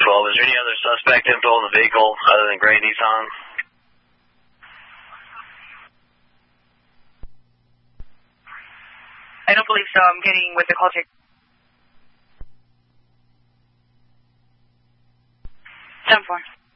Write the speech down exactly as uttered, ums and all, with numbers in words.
twelve. Is there any other suspect info in the vehicle other than gray Nissan? I don't believe so. I'm getting with the call check. ten four.